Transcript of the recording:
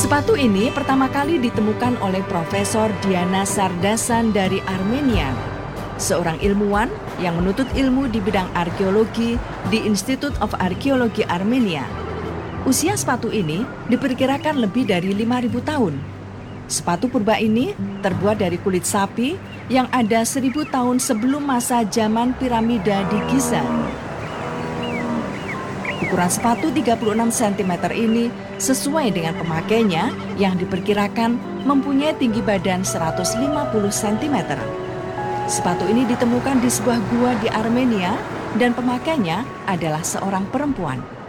Sepatu ini pertama kali ditemukan oleh Profesor Diana Sardasan dari Armenia, seorang ilmuwan yang menuntut ilmu di bidang arkeologi di Institute of Archaeology Armenia. Usia sepatu ini diperkirakan lebih dari 5.000 tahun. Sepatu purba ini terbuat dari kulit sapi yang ada 1.000 tahun sebelum masa zaman piramida di Giza. Ukuran sepatu 36 cm ini sesuai dengan pemakainya yang diperkirakan mempunyai tinggi badan 150 cm. Sepatu ini ditemukan di sebuah gua di Armenia dan pemakainya adalah seorang perempuan.